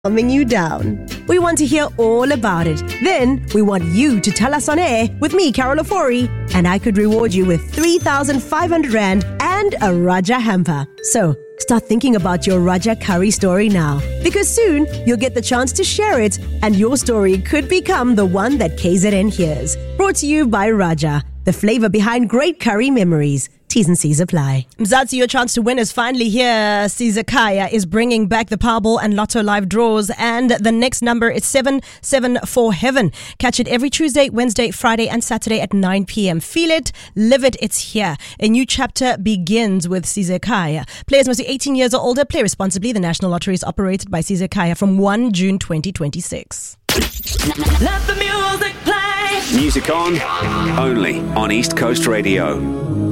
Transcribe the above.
calming you down. We want to hear all about it. Then we want you to tell us on air with me, Carol Ofori, and I could reward you with 3,500 Rand and a Raja hamper. So start thinking about your Raja curry story now, because soon you'll get the chance to share it, and your story could become the one that KZN hears. Brought to you by Raja, the flavor behind great curry memories. T's and C's apply. Mzansi, your chance to win is finally here. Caesar Kaya is bringing back the Powerball and Lotto Live draws, and the next number is 774-heaven. Catch it every Tuesday, Wednesday, Friday, and Saturday at 9 p.m. Feel it, live it, it's here. A new chapter begins with Caesar Kaya. Players must be 18 years or older. Play responsibly. The National Lottery is operated by Caesar Kaya from 1 June 2026. Let the music play. Music on, only on East Coast Radio.